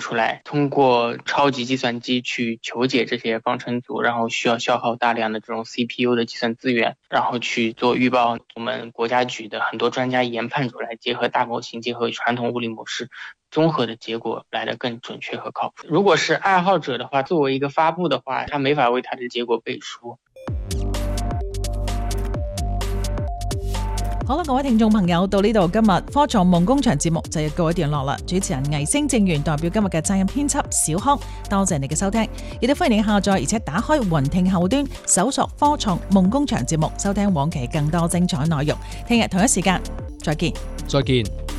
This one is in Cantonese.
出来，通过超级计算机去求解这些方程组，然后需要消耗大量的这种 CPU 的计算资源，然后去做预报。我们国家局的很多专家研判出来，结合大模型，结合传统物理模式，综合的结果来得更准确和靠谱。如果是爱好者的话，作为一个发布的话，他没法为他的结果背书。 好啦，各位聽眾朋友，到呢度今日科創夢工場節目就要告一段落啦。主持人倪星正元代表今日嘅責任編輯小康，多謝你嘅收聽，亦都歡迎你下載而且打開雲聽後端搜索科創夢工場節目，收聽往期更多精彩內容。聽日同一時間再見。 再見。